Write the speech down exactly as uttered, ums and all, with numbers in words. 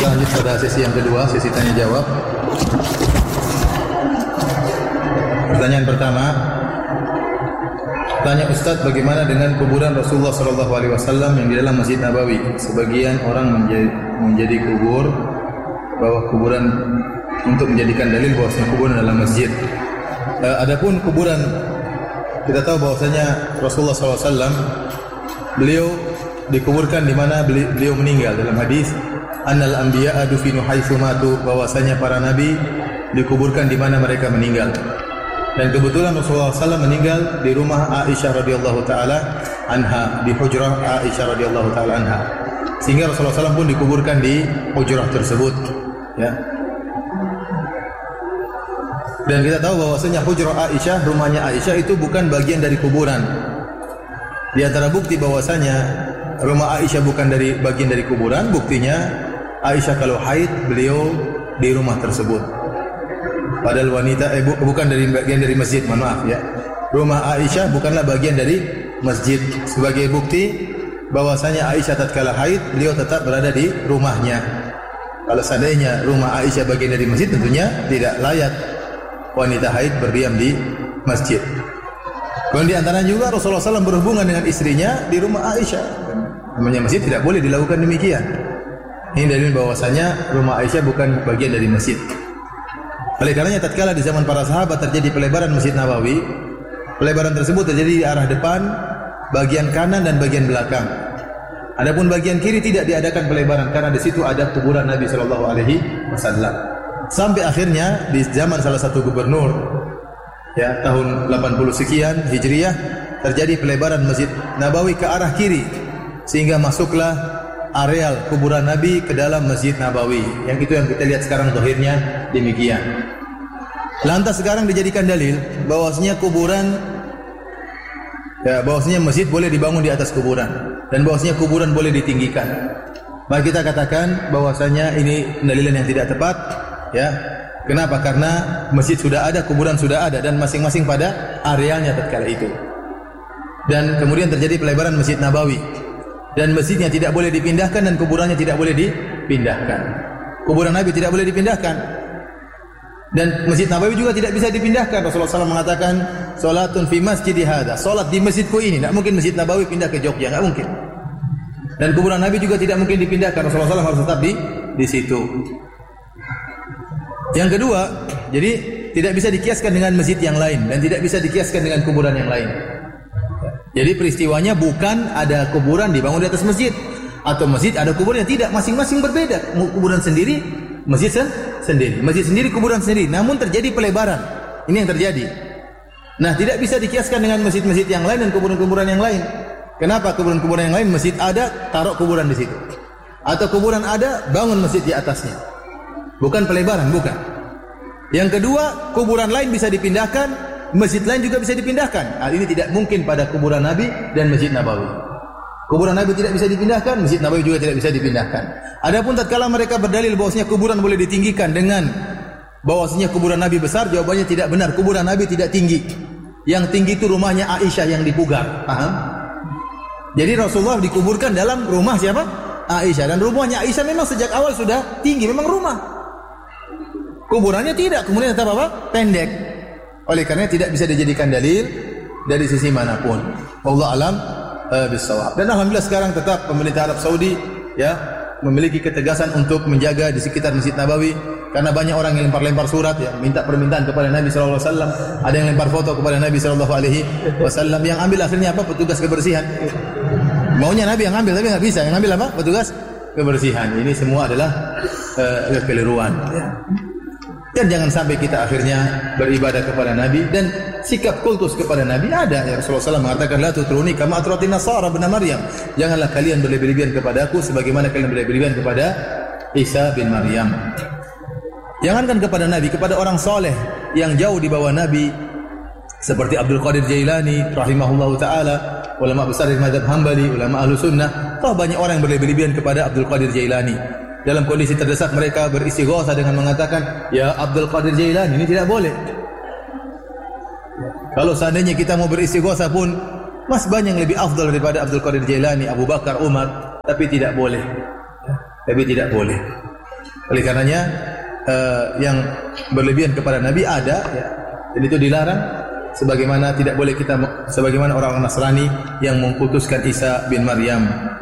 lanjut pada sesi yang kedua, sesi tanya jawab. Pertanyaan pertama, tanya Ustaz, bagaimana dengan kuburan Rasulullah Shallallahu Alaihi Wasallam yang di dalam Masjid Nabawi? Sebagian orang menjadi, menjadi kubur bahwa kuburan untuk menjadikan dalil bahwasanya kuburan dalam masjid. Uh, adapun kuburan, kita tahu bahwasanya Rasulullah Shallallahu Alaihi Wasallam beliau dikuburkan di mana beliau meninggal. Dalam hadis, annal anbiya'a dufinu haitsu matu, bahwasanya para nabi dikuburkan di mana mereka meninggal. Dan kebetulan Rasulullah shallallahu alaihi wasallam meninggal di rumah Aisyah radhiyallahu taala anha, di hujrah Aisyah radhiyallahu taala anha. Sehingga Rasulullah shallallahu alaihi wasallam pun dikuburkan di hujrah tersebut, ya. Dan kita tahu bahwasanya hujrah Aisyah, rumahnya Aisyah itu bukan bagian dari kuburan. Di antara bukti bahwasanya rumah Aisyah bukan dari bagian dari kuburan, buktinya Aisyah kalau haid beliau di rumah tersebut. Padahal wanita eh, bu, bukan dari bagian dari masjid, mohon maaf ya. Rumah Aisyah bukanlah bagian dari masjid. Sebagai bukti bahwasanya Aisyah tatkala haid beliau tetap berada di rumahnya. Kalau seandainya rumah Aisyah bagian dari masjid, tentunya tidak layak wanita haid berdiam di masjid. Kemudian di antaranya juga Rasulullah shallallahu alaihi wasallam berhubungan dengan istrinya di rumah Aisyah. Namanya masjid, tidak boleh dilakukan demikian. Ini dalil bahwasanya rumah Aisyah bukan bagian dari masjid. Oleh karenanya tatkala di zaman para sahabat terjadi pelebaran Masjid Nabawi, pelebaran tersebut terjadi di arah depan, bagian kanan dan bagian belakang. Adapun bagian kiri tidak diadakan pelebaran karena di situ ada kuburan Nabi sallallahu alaihi wasallam. Sampai akhirnya di zaman salah satu gubernur, ya, tahun delapan puluh sekian Hijriah, terjadi pelebaran Masjid Nabawi ke arah kiri, sehingga masuklah areal kuburan Nabi ke dalam Masjid Nabawi. Yang itu yang kita lihat sekarang zahirnya demikian. Lantas sekarang dijadikan dalil bahwasanya kuburan, ya, bahwasanya masjid boleh dibangun di atas kuburan dan bahwasanya kuburan boleh ditinggikan. Maka kita katakan bahwasanya ini pendalilan yang tidak tepat, ya. Kenapa? Karena masjid sudah ada, kuburan sudah ada, dan masing-masing pada arealnya tatkala itu. Dan kemudian terjadi pelebaran Masjid Nabawi. Dan masjidnya tidak boleh dipindahkan dan kuburannya tidak boleh dipindahkan. Kuburan Nabi tidak boleh dipindahkan. Dan Masjid Nabawi juga tidak bisa dipindahkan. Rasulullah shallallahu alaihi wasallam mengatakan, "Salatun fi masjidi hadza." Salat di masjidku ini. Tidak mungkin Masjid Nabawi pindah ke Jogja, tidak mungkin. Dan kuburan Nabi juga tidak mungkin dipindahkan. Rasulullah shallallahu alaihi wasallam harus tetap di di situ. Yang kedua, jadi tidak bisa dikiaskan dengan masjid yang lain dan tidak bisa dikiaskan dengan kuburan yang lain. Jadi peristiwanya bukan ada kuburan dibangun di atas masjid atau masjid ada kuburan, tidak, masing-masing berbeda. Kuburan sendiri, masjid sen sendiri. Masjid sendiri, kuburan sendiri. Namun terjadi pelebaran. Ini yang terjadi. Nah, tidak bisa dikiaskan dengan masjid-masjid yang lain dan kuburan-kuburan yang lain. Kenapa? Kuburan-kuburan yang lain masjid ada, taruh kuburan di situ. Atau kuburan ada, bangun masjid di atasnya. Bukan pelebaran, bukan. Yang kedua, kuburan lain bisa dipindahkan, masjid lain juga bisa dipindahkan. Hal ini tidak mungkin pada kuburan Nabi dan Masjid Nabawi. Kuburan Nabi tidak bisa dipindahkan, Masjid Nabawi juga tidak bisa dipindahkan. Adapun tatkala mereka berdalil bahwasanya kuburan boleh ditinggikan dengan bahwasanya kuburan Nabi besar, jawabannya tidak benar. Kuburan Nabi tidak tinggi. Yang tinggi itu rumahnya Aisyah yang di Pugar. Paham? Jadi Rasulullah dikuburkan dalam rumah siapa? Aisyah. Dan rumahnya Aisyah memang sejak awal sudah tinggi, memang rumah. Kuburannya tidak, kemudian tetap apa? Pendek. Oleh karena tidak bisa dijadikan dalil dari sisi manapun. Wallahu alam uh, bissawab. Dan alhamdulillah sekarang tetap pemerintah Arab Saudi, ya, memiliki ketegasan untuk menjaga di sekitar Masjid Nabawi, karena banyak orang yang lempar-lempar surat, ya, minta permintaan kepada Nabi sallallahu alaihi wasallam, ada yang lempar foto kepada Nabi sallallahu alaihi wasallam, yang ambil akhirnya apa? Petugas kebersihan. Maunya Nabi yang ambil, tapi enggak bisa. Yang ambil apa? Petugas kebersihan. Ini semua adalah uh, kekeliruan, ya. Dan jangan sampai kita akhirnya beribadah kepada Nabi dan sikap kultus kepada Nabi ada. Ya, Rasulullah sallallahu alaihi wasallam mengatakan, "La tutruni kama atratin Nasara bin Maryam." Janganlah kalian berlebihan kepada aku sebagaimana kalian berlebihan kepada Isa bin Maryam. Jangankan kepada Nabi, kepada orang soleh yang jauh di bawah Nabi seperti Abdul Qadir Jailani rahimahullahu taala, ulama besar dari mazhab Hambali, ulama Ahlus Sunnah. Tahu banyak orang yang berlebihan kepada Abdul Qadir Jailani. Dalam kondisi terdesak mereka beristighatsah dengan mengatakan, "Ya Abdul Qadir Jailani." Ini tidak boleh. Kalau seandainya kita mau beristighatsah pun, mas banyak yang lebih afdal daripada Abdul Qadir Jailani, Abu Bakar, Umar, tapi tidak boleh. Tapi tidak boleh. Oleh karenanya uh, yang berlebihan kepada Nabi ada, ya, dan itu dilarang. Sebagaimana tidak boleh kita, sebagaimana orang-orang Nasrani yang mengkultuskan Isa bin Maryam.